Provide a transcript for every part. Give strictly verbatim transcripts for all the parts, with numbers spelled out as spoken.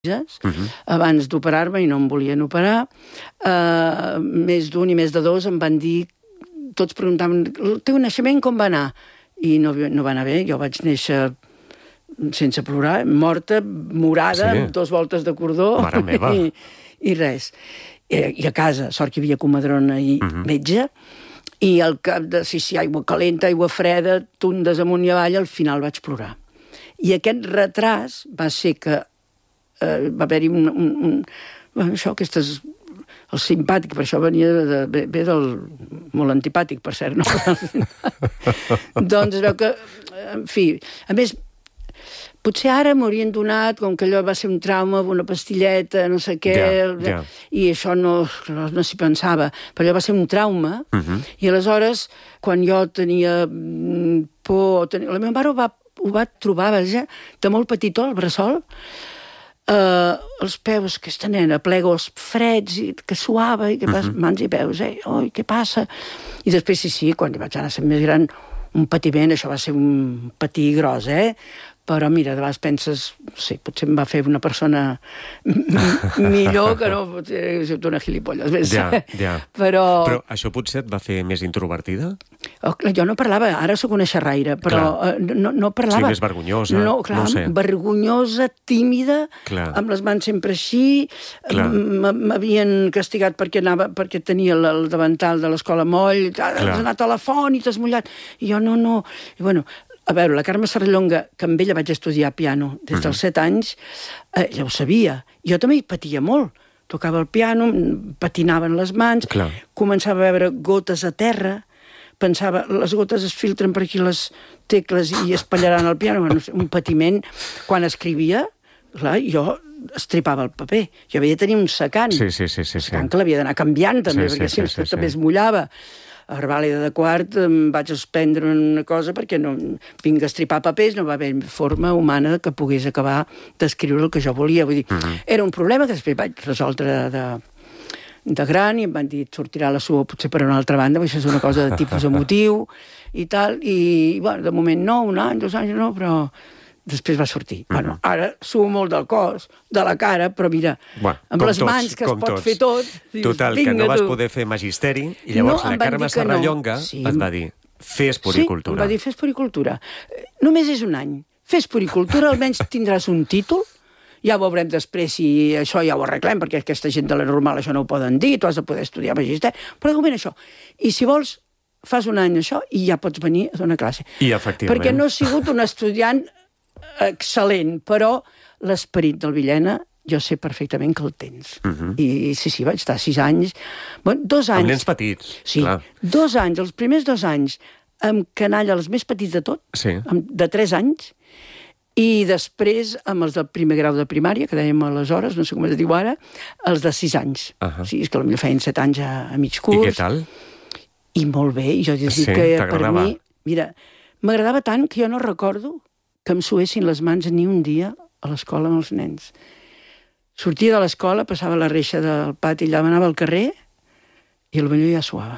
Uh-huh. Abans d'operar-me, i no em volien operar, uh, més d'un i més de dos em van dir, tots preguntaven, el teu naixement com va anar? I no, no va anar bé, jo vaig néixer sense plorar, morta, morada, sí. Amb dos voltes de cordó, i, i res. I, I a casa, sort que hi havia comadrona i uh-huh. metge, i al cap de, si, si, aigua calenta, aigua freda, tundes amunt i avall, al final vaig plorar. I aquest retras va ser que Uh, va haver-hi un... un, un bueno, això, aquestes... El simpàtic, per això venia de, de, ve del... molt antipàtic, per cert, no? Doncs es veu que... En fi, a més, potser ara m'haurien donat, com que allò va ser un trauma, una pastilleta, no sé què, yeah, yeah. I això no, no, no s'hi pensava, però allò va ser un trauma, uh-huh. I aleshores, quan jo tenia por... Tenia, la meva mare ho va, ho va trobar, vaja, de molt petitó, al bressol, Uh, els peus, aquesta nena, plegos freds, i que suava, i que uh-huh. mans i peus, eh? Oi, què passa? I després, sí, sí, quan vaig anar a ser més gran, un patiment, això va ser un patir gros, eh? Però, mira, de vegades penses, sí, potser em va fer una persona millor que no, potser soc una gilipolles. Ja, ja. Però... Però això potser et va fer més introvertida? Oh, clar, jo no parlava, ara sóc una xerraire, però uh, no, no parlava. Sí, més vergonyosa, no, clar, no sé. Vergonyosa, tímida, clar. Amb les mans sempre així, m'havien castigat perquè anava, perquè tenia el davantal de l'escola moll, has anat a la font i t'has mullat. I jo no, no... I bueno, a veure, la Carme Serrallonga, que amb ella vaig estudiar piano des dels set anys, eh, ella ho sabia. Jo també hi patia molt. Tocava el piano, patinaven les mans, clar. Començava a veure gotes a terra, pensava, les gotes es filtren per aquí les tecles i espallaran el piano. Bueno, un patiment. Quan escrivia, clar, jo estripava el paper. Jo havia de tenir un secant. Sí, sí, sí. sí, sí. Secant que l'havia d'anar canviant, també, sí, perquè sí, sí, sí, sí, també sí. Es mullava. A Revàlida de Quart em vaig suspendre una cosa perquè no vinc a estripar papers, no va haver forma humana que pogués acabar d'escriure el que jo volia. Vull dir, uh-huh. Era un problema que després vaig resoldre de, de gran i em van dir, sortirà la sua potser per una altra banda, perquè això és una cosa de tipus emotiu i tal, i bueno, de moment no, un any, dos anys no, però després va sortir. Uh-huh. Bueno, ara suo molt del cos, de la cara, però mira, bueno, amb les tots, mans que es pot tots. Fer tot... Dius, total, que no vas tu. Poder fer magisteri, i llavors no, la Carme Serrallonga no. Sí. Et va dir, fes puricultura. Sí, em va dir, fes puricultura. Només és un any. Fes puricultura, almenys tindràs un títol, ja ho veurem després si això ja ho arreglem, perquè aquesta gent de la normal això no ho poden dir, tu has de poder estudiar magisteri, però de moment això. I si vols, fas un any això i ja pots venir a donar classe. I efectivament. Perquè no he sigut un estudiant excel·lent, però l'esperit del Villena jo sé perfectament que el tens. Uh-huh. I sí, sí, vaig estar sis anys... Bueno, dos anys... Amb nens petits, sí, clar. Dos anys, els primers dos anys, amb canalla, els més petits de tot, sí. amb, de tres anys, i després amb els del primer grau de primària, que dèiem aleshores, no sé com es diu ara, els de sis anys. Uh-huh. Sí, és que potser feien set anys a, a mig curs. I què tal? I molt bé, i jo dic sí, que per mi... Mira, m'agradava tant que jo no recordo que em suessin les mans ni un dia a l'escola amb els nens. Sortia de l'escola, passava la reixa del pati, allà anava al carrer, i potser ja suava.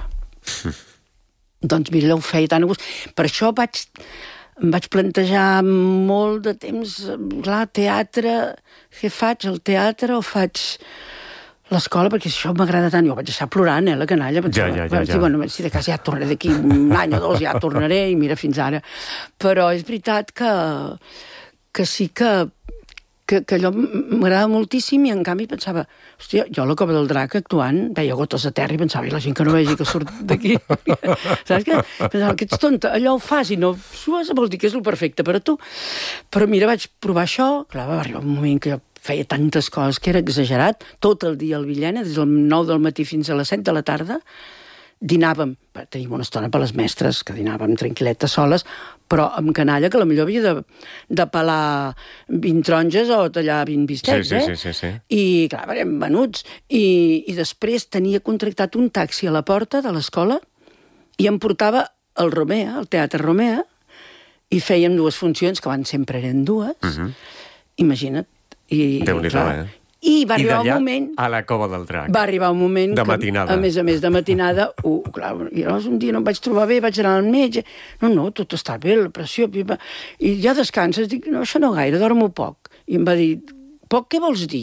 Doncs mira, ho feia tan a gust. Per això vaig, em vaig plantejar molt de temps, clar, teatre, què faig, el teatre o faig l'escola, perquè això m'agrada tant. Jo vaig deixar plorant, eh, la canalla. Ja, ja, ja. Dir, bueno, si de cas ja tornaré d'aquí un any o dos, ja tornaré, i mira, fins ara. Però és veritat que, que sí que, que, que allò m'agrada moltíssim, i en canvi pensava, hòstia, jo a la Cova del Drac actuant, veia gotes a terra i pensava, i la gent que no vegi que surt d'aquí. Saps què? Pensava, que ets tonta, allò ho fas i no sues, vol dir que és el perfecte per a tu. Però mira, vaig provar això, clar, va arribar un moment que jo feia tantes coses que era exagerat, tot el dia al Villena, des del nou del matí fins a les set de la tarda, dinàvem, teníem una estona per les mestres, que dinàvem tranquil·letes soles, però amb canalla, que potser havia de, de pelar vint taronges o tallar vint bistecs, sí, sí, eh? Sí, sí, sí. I, clar, érem venuts. I, I després tenia contractat un taxi a la porta de l'escola i em portava al Romea, al Teatre Romea, i fèiem dues funcions, que van sempre eren dues. Uh-huh. Imagina't. I, Déu-n'hi-do, eh? I va arribar I un moment... a la Cova del Drac. Va arribar un moment... De que, matinada. A més a més, de matinada, uh, clar, i llavors un dia no em vaig trobar bé, vaig anar al metge, no, no, tot està bé, la pressió, i ja descanses, dic, no, això no gaire, dormo poc. I em va dir, poc què vols dir?